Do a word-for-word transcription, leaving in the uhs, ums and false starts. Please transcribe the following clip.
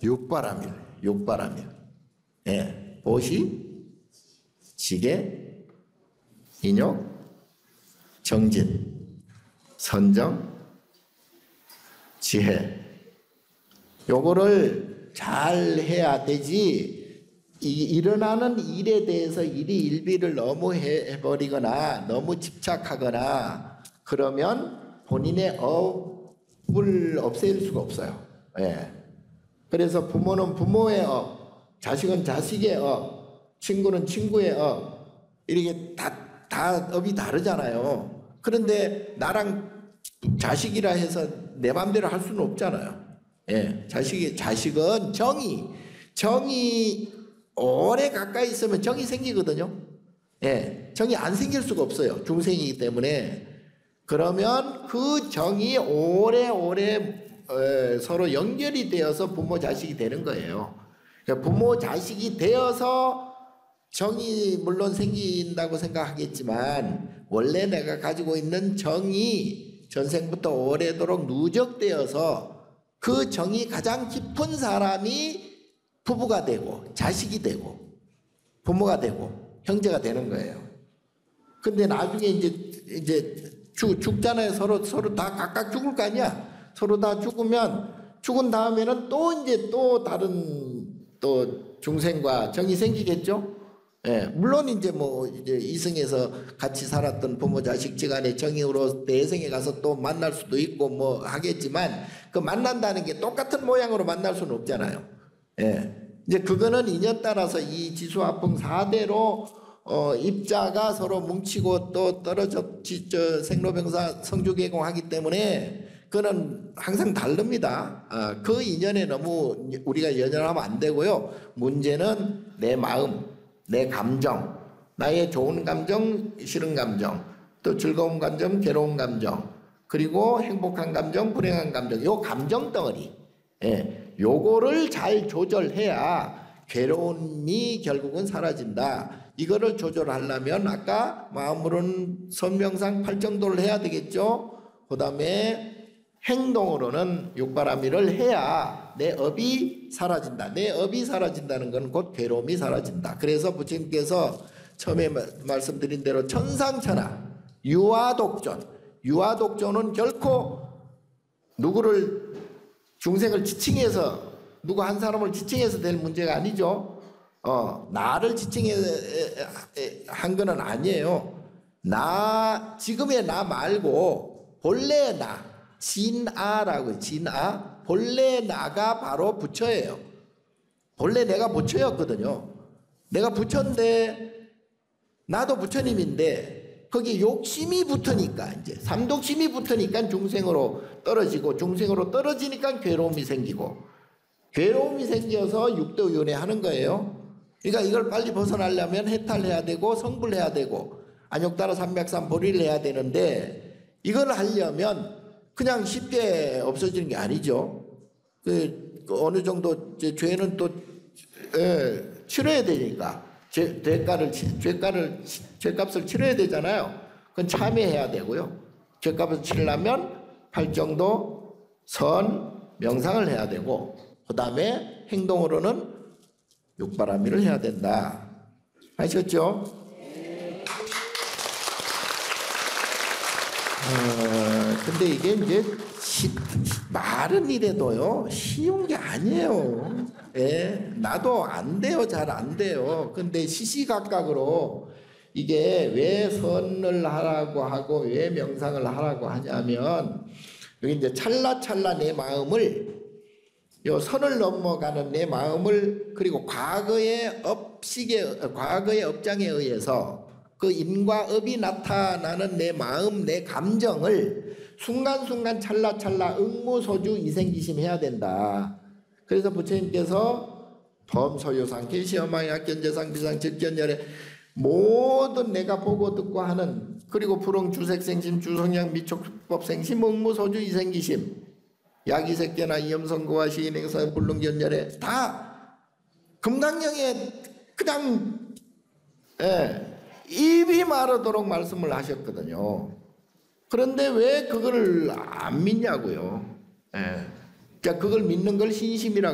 육바람일, 육바람일. 예, 보시, 지계, 인욕, 정진, 선정, 지혜. 요거를 잘 해야 되지, 이 일어나는 일에 대해서 일이 일비를 너무 해버리거나 너무 집착하거나 그러면 본인의 업을 없앨 수가 없어요. 예. 그래서 부모는 부모의 업, 자식은 자식의 업, 친구는 친구의 업, 이렇게 다, 다 업이 다르잖아요. 그런데 나랑 자식이라 해서 내 맘대로 할 수는 없잖아요. 예, 자식이, 자식은 정이, 정이 오래 가까이 있으면 정이 생기거든요. 예, 정이 안 생길 수가 없어요. 중생이기 때문에. 그러면 그 정이 오래오래 어, 서로 연결이 되어서 부모 자식이 되는 거예요. 그러니까 부모 자식이 되어서 정이 물론 생긴다고 생각하겠지만 원래 내가 가지고 있는 정이 전생부터 오래도록 누적되어서 그 정이 가장 깊은 사람이 부부가 되고 자식이 되고 부모가 되고 형제가 되는 거예요. 근데 나중에 이제 이제 죽, 죽잖아요. 서로 서로 다 각각 죽을 거 아니야. 서로 다 죽으면 죽은 다음에는 또 이제 또 다른 또 중생과 정이 생기겠죠. 예, 물론 이제 뭐 이제 이승에서 같이 살았던 부모 자식지간의 정으로 내생에 가서 또 만날 수도 있고 뭐 하겠지만 그 만난다는 게 똑같은 모양으로 만날 수는 없잖아요. 예, 이제 그거는 인연 따라서 이 지수화풍 사 대로 어 입자가 서로 뭉치고 또 떨어져 저 생로병사 성주개공하기 때문에 그거는 항상 다릅니다. 아, 그 인연에 너무 우리가 연연하면 안 되고요. 문제는 내 마음, 내 감정, 나의 좋은 감정, 싫은 감정, 또 즐거운 감정, 괴로운 감정, 그리고 행복한 감정, 불행한 감정, 요 감정 덩어리, 예, 요거를 잘 조절해야 괴로움이 결국은 사라진다. 이거를 조절하려면 아까 마음으로는 선명상 팔정도를 해야 되겠죠. 그 다음에 행동으로는 육바라밀을 해야 내 업이 사라진다. 내 업이 사라진다는 건 곧 괴로움이 사라진다. 그래서 부처님께서 처음에 말씀드린 대로 천상천하 유아독존, 유아독존은 결코 누구를 중생을 지칭해서 누구 한 사람을 지칭해서 될 문제가 아니죠. 어, 나를 지칭해 한 거는 아니에요. 나, 지금의 나 말고 본래의 나, 진아라고, 진아. 본래 나가 바로 부처예요. 본래 내가 부처였거든요. 내가 부처인데, 나도 부처님인데, 거기 욕심이 붙으니까, 이제, 삼독심이 붙으니까 중생으로 떨어지고, 중생으로 떨어지니까 괴로움이 생기고, 괴로움이 생겨서 육도윤회 하는 거예요. 그러니까 이걸 빨리 벗어나려면 해탈해야 되고 성불해야 되고 안욕따라 삼백삼 보리를 해야 되는데 이걸 하려면 그냥 쉽게 없어지는 게 아니죠. 그, 그 어느 정도 죄는 또 예, 치러야 되니까 죄, 대가를 죄가를 죄값을 치러야 되잖아요. 그건 참여해야 되고요. 죄값을 치르려면 팔정도 선 명상을 해야 되고 그 다음에 행동으로는 육바라밀을 해야 된다. 아셨죠? 어, 근데 이게 이제 시, 말은 이래도요 쉬운 게 아니에요. 예, 나도 안 돼요. 잘 안 돼요. 근데 시시각각으로 이게 왜 선을 하라고 하고 왜 명상을 하라고 하냐면 여기 이제 찰나찰나 내 마음을 요 선을 넘어가는 내 마음을 그리고 과거의 업식의 과거의 업장에 의해서 그 인과 업이 나타나는 내 마음 내 감정을 순간순간 찰나찰나 응무소주 이생기심 해야 된다. 그래서 부처님께서 범소유상 계시어망 약견재상 비상 직견열애 모든 내가 보고 듣고 하는 그리고 불응 주색생심 주성량 미촉법생심 응무소주 이생기심 야기색계나 이염선고와 시인행사 불능견열에 다 금강경에 그냥 예, 입이 마르도록 말씀을 하셨거든요. 그런데 왜 그걸 안 믿냐고요. 예. 그러니까 그걸 믿는 걸 신심이라고